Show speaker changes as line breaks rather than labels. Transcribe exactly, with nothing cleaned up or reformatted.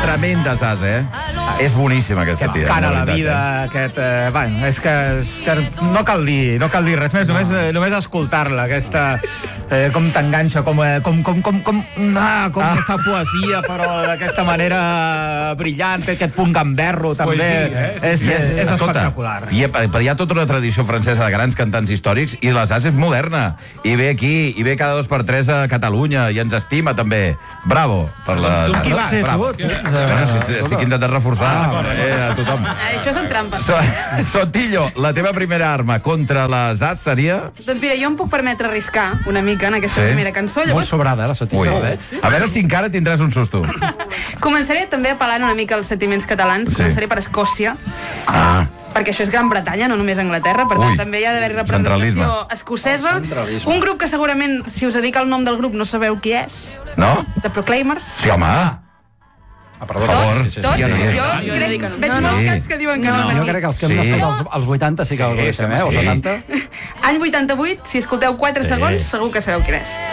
tremendes as, eh? És boníssima aquesta tia.
Cara a la vida, aquest... Eh, bueno, és que, és que no cal dir, no cal dir res més, només, eh, només escoltar-la, aquesta... Eh, com t'enganxa, com, eh, com, com, com, com, ah, com ah. fa poesia, però d'aquesta manera brillant, té aquest punt gamberro, també.
Poesia, eh?
És, és, és
Escolta,
espectacular.
Hi ha, hi ha tota una tradició francesa de grans cantants històrics i les as és moderna. I ve aquí, i ve cada dos per tres a Catalunya, i ens estima, també. Bravo per la...
Tu qui vas?
Sí,
Bravo.
tu, tu,
Bueno, sí, estic intentant reforçar eh, a tothom.
Això són trampes.
So, Sotillo, la teva primera arma contra les as seria...
Doncs mira, jo em puc permetre arriscar una mica en aquesta
Sí.
primera cançó.
Molt
Llavors,
sobrada, eh, la Sotillo.
Ui,
ho veig.
a veure si encara tindràs un susto.
començaré també apel·lant una mica als sentiments catalans.
Sí.
Començaré per Escòcia.
Ah,
Perquè això és Gran Bretanya, no només Anglaterra, per tant
Ui,
també hi ha d'haver
centralisme.
representació escocesa.
Centralisme.
Un grup que segurament, si us dedica el nom del grup, no sabeu qui és.
no?
The Proclaimers.
Sí, home.
Ah, perdó.
Per favor.
Sí, sí, sí.
Tots?
Jo no.
Jo
Jo
crec,
no.
veig
No,
molts
no.
caps que diuen que no.
Jo
no.
crec que els que hem
Sí.
nascut als, als vuitanta sí que el coneixem, eh? O
sí.
setanta.
Any vuitanta-vuit, si escolteu quatre
Sí.
segons, segur que sabeu quin és.